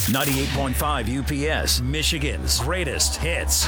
98.5 UPS, Michigan's greatest hits.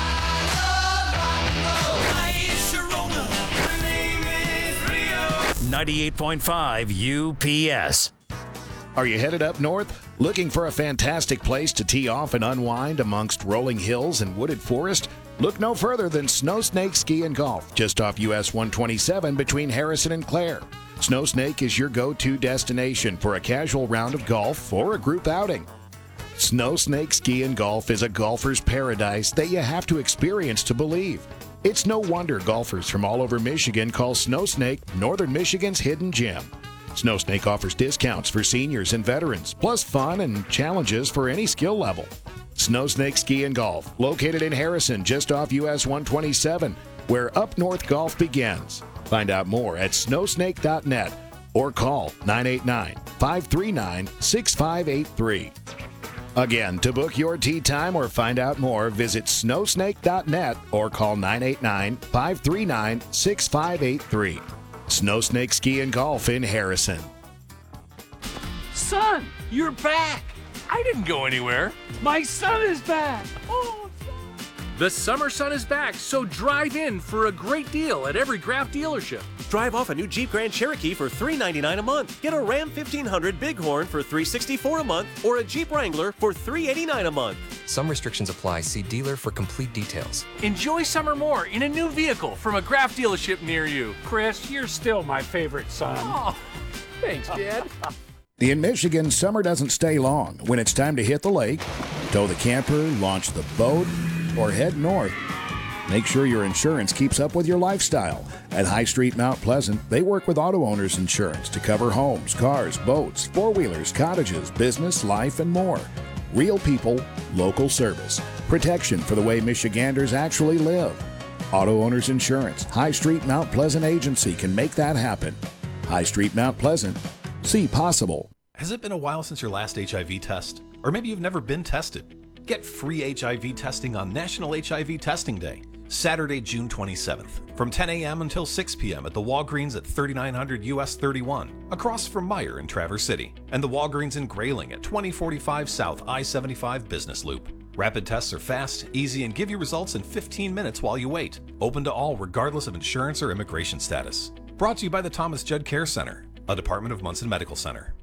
98.5 UPS. Are you headed up north? Looking for a fantastic place to tee off and unwind amongst rolling hills and wooded forest? Look no further than Snow Snake Ski and Golf, just off US 127 between Harrison and Clare. Snow Snake is your go-to destination for a casual round of golf or a group outing. Snow Snake Ski and Golf is a golfer's paradise that you have to experience to believe. It's no wonder golfers from all over Michigan call Snow Snake Northern Michigan's hidden gem. Snow Snake offers discounts for seniors and veterans, plus fun and challenges for any skill level. Snow Snake Ski and Golf, located in Harrison, just off US 127, where up north golf begins. Find out more at snowsnake.net or call 989-539-6583. Again, to book your tee time or find out more, visit snowsnake.net or call 989-539-6583. Snow Snake Ski and Golf in Harrison. Son, you're back. I didn't go anywhere. My son is back. Oh, son. The summer sun is back, so drive in for a great deal at every Graf dealership. Drive off a new Jeep Grand Cherokee for $399 a month. Get a Ram 1500 Bighorn for $364 a month or a Jeep Wrangler for $389 a month. Some restrictions apply. See dealer for complete details. Enjoy summer more in a new vehicle from a Graf dealership near you. Chris, you're still my favorite son. Oh, thanks, Dad. In Michigan, summer doesn't stay long. When it's time to hit the lake, tow the camper, launch the boat, or head north, make sure your insurance keeps up with your lifestyle. At High Street Mount Pleasant, they work with auto owners insurance to cover homes, cars, boats, four-wheelers, cottages, business, life, and more. Real people, local service. Protection for the way Michiganders actually live. Auto Owners Insurance, High Street Mount Pleasant Agency can make that happen. High Street Mount Pleasant. See possible. Has it been a while since your last HIV test? Or maybe you've never been tested? Get free HIV testing on National HIV Testing Day, Saturday, June 27th, from 10 a.m. until 6 p.m. at the Walgreens at 3900 US 31, across from Meyer in Traverse City, and the Walgreens in Grayling at 2045 South I-75 Business Loop. Rapid tests are fast, easy, and give you results in 15 minutes while you wait. Open to all regardless of insurance or immigration status. Brought to you by the Thomas Judd Care Center, a Department of Munson Medical Center.